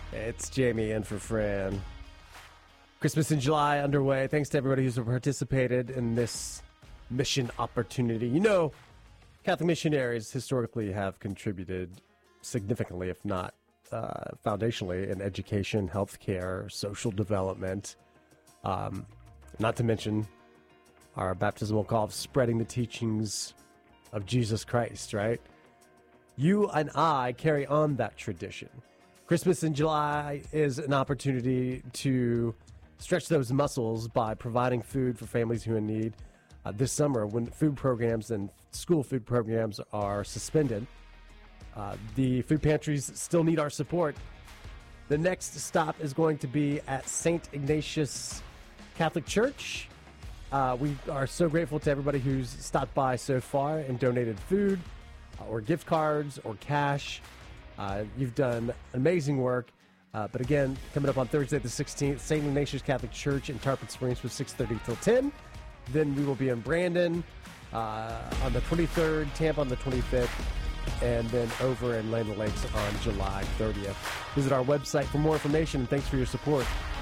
It's Jamie in for Fran. Christmas in July underway. Thanks to everybody who's participated in this mission opportunity. You know, Catholic missionaries historically have contributed significantly, if not foundationally, in education, healthcare, social development. Not to mention our baptismal call of spreading the teachings of Jesus Christ, right? You and I carry on that tradition. Christmas in July is an opportunity to stretch those muscles by providing food for families who are in need. This summer, when food programs and school food programs are suspended, the food pantries still need our support. The next stop is going to be at St. Ignatius Catholic Church. We are so grateful to everybody who's stopped by so far and donated food or gift cards or cash. You've done amazing work. But again, coming up on Thursday the 16th, St. Ignatius Catholic Church in Tarpon Springs from 6:30 till 10. Then we will be in Brandon on the 23rd, Tampa on the 25th, and then over in Land O'Lakes on July 30th. Visit our website for more information, and thanks for your support.